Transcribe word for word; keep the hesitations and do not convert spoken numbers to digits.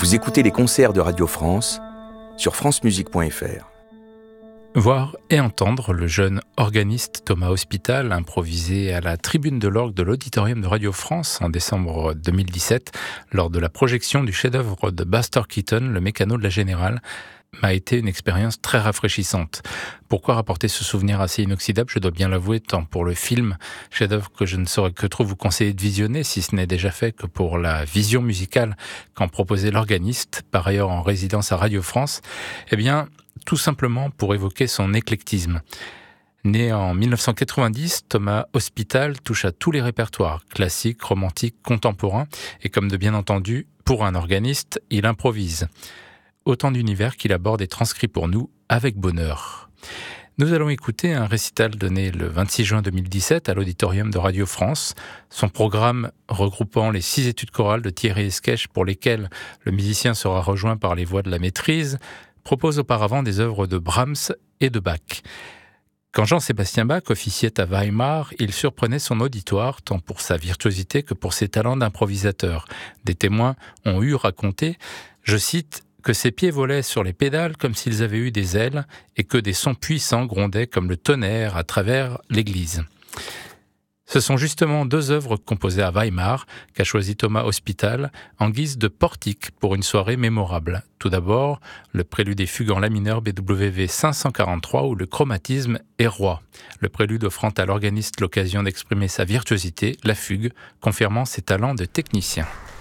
Vous écoutez les concerts de Radio France sur francemusique point f r. Voir et entendre le jeune organiste Thomas Hospital improviser à la tribune de l'orgue de l'Auditorium de Radio France en décembre deux mille dix-sept lors de la projection du chef-d'œuvre de Buster Keaton, Le Mécano de la Générale, m'a été une expérience très rafraîchissante. Pourquoi rapporter ce souvenir assez inoxydable ? Je dois bien l'avouer, tant pour le film, chef-d'œuvre que je ne saurais que trop vous conseiller de visionner, si ce n'est déjà fait, que pour la vision musicale qu'en proposait l'organiste, par ailleurs en résidence à Radio France, eh bien, tout simplement pour évoquer son éclectisme. Né en dix-neuf cent quatre-vingt-dix, Thomas Hospital touche à tous les répertoires, classiques, romantiques, contemporains, et comme de bien entendu, pour un organiste, il improvise. Autant d'univers qu'il aborde et transcrit pour nous avec bonheur. Nous allons écouter un récital donné le vingt-six juin deux mille dix-sept à l'Auditorium de Radio France. Son programme regroupant les six études chorales de Thierry Esquèche pour lesquelles le musicien sera rejoint par les voix de la maîtrise, propose auparavant des œuvres de Brahms et de Bach. Quand Jean-Sébastien Bach officiait à Weimar, il surprenait son auditoire tant pour sa virtuosité que pour ses talents d'improvisateur. Des témoins ont eu raconté, je cite, que ses pieds volaient sur les pédales comme s'ils avaient eu des ailes et que des sons puissants grondaient comme le tonnerre à travers l'église. Ce sont justement deux œuvres composées à Weimar qu'a choisi Thomas Hospital en guise de portique pour une soirée mémorable. Tout d'abord, le prélude et fugue en la mineur B W V cinq cent quarante-trois où le chromatisme est roi. Le prélude offrant à l'organiste l'occasion d'exprimer sa virtuosité, la fugue confirmant ses talents de technicien.